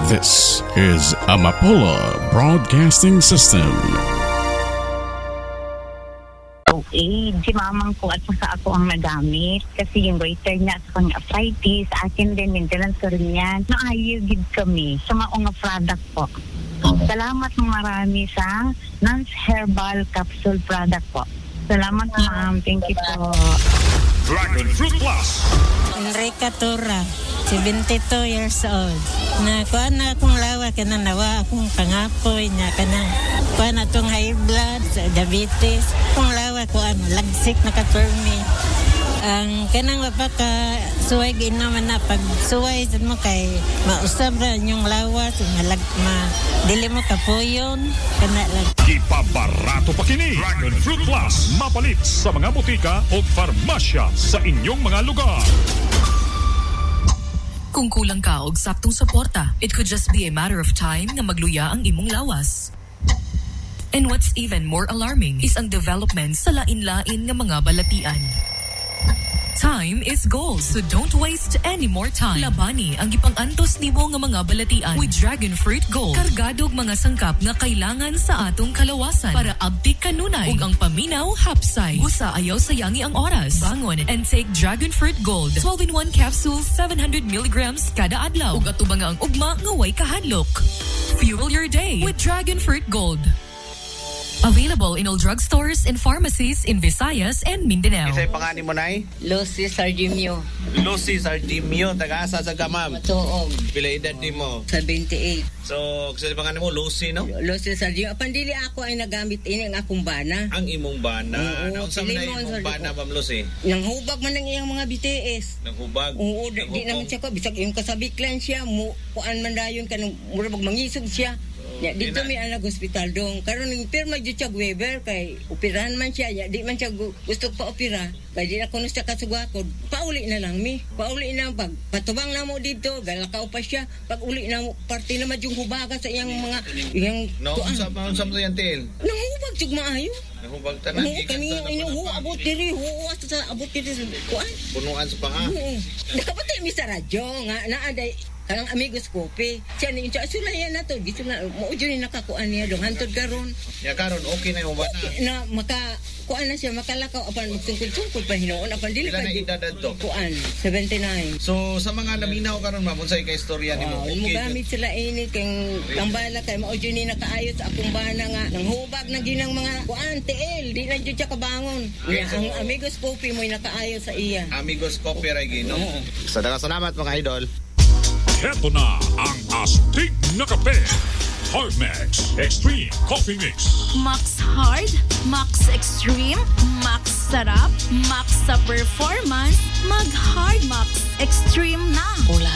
This is Amapola Broadcasting System. Okay, si mamang ko at sa ako ang nagamit kasi yung waiter niya sa kong arthritis, akin din, maintenance ko rin yan. Naayugid kami sa mga product po. Salamat marami sa Nance Herbal Capsule product po. Salamat ma'am, thank you po. Dragon Fruit Plus. Enrica Tura, 72 years old. Nakuha na akong lawa, nawa akong pangapoy niya, kuha na itong high blood, diabetes. Kung lawa ko, lagsik na katurmi. Ang kanang mapaka suway ginaman na pag suway mo kay mausab ra yung lawas dili mo kapuyon kana lang. Ipabarato pa kini Dragon Fruit Plus mapalit sa mga butika o farmasya sa inyong mga lugar. Kung kulang ka og saktong suporta, it could just be a matter of time na magluya ang imong lawas. And what's even more alarming is ang development sa lain-lain nga mga balatian. Time is gold, so don't waste any more time. Labani ang ipang-antos nimo nga mga balatian with Dragon Fruit Gold. Kargadog mga sangkap nga kailangan sa atong kalawasan para abtik kanunay ug ang paminaw hapsay. Busa ayaw sayangi ang oras. Bangon and take Dragon Fruit Gold. 12-in-1 capsules, 700 milligrams kada adlaw. Ug atubang ang ugma nga way kahadlok. Fuel your day with Dragon Fruit Gold. Available in all drugstores and pharmacies in Visayas and Mindanao. Isa'y pangani mo, Nay? Lucy Sardimio, Lucy Sardimio, taga-asa sa Gamam. Tuog, Pila edad ni mo? 78. So, kasi pangani mo, Lucy, no? Lucy Sardimio. Pandili ako ay nagamit ini ang akong bana. Ang imong bana. Oo, Naunsa man na Pilimon, imong bana, Ma'am Lucy? Nang hubag man ang iyang mga BTS. Naghubag? Oo, di naman siya ko. Bisag yung kasabiklan siya, kuan man dayon ka nang murabag mangisog siya. Ya, dito may anak hospital dong. Karon ning pirma jud siya Weber kay operahan man siya. Ya, di man siya gusto pa opera. Kay di na kuno siya kasugwakod. Pauli na lang mi. Pauli na pag patubang na mo dito, galakaw pa siya. Pag uli na mo parte na yung hubaga sa iyang mga iyang No, unsa man yan til? nahubag jud maayo. Nahubag tanan. Kani inyong abot diri, sa abot diri kuan. Punuan sa panga. Nakapatay mi sa radyo nga naaday kanang amigos kopi. Siya ni siya sulayan na to. Dito na mao jud ni nakakuan niya dong hantod karon. Ya karon okay na yung bana. Na maka kuan na siya makalakaw apan magtungkol-tungkol pa hinoon apan dili Ilan pa na edad to? kuan 79. So, sa mga naminaw karon, Ma'am, unsay ka istorya nimo? Mo gamit sila ini keng tambala kay mao jud ni nakaayos sa akong bana nga nang hubag na ginang mga kuan TL di na jud siya kabangon. Okay, Nga, so, ang amigos kopi mo nakaayo sa iya. Amigos Coffee Regi, no? Sa salamat mga idol. Heto na ang astig na kape. Hardmax Extreme Coffee Mix. Max Hard, Max Extreme, Max Sarap, Max sa performance, mag Hard Max Extreme na.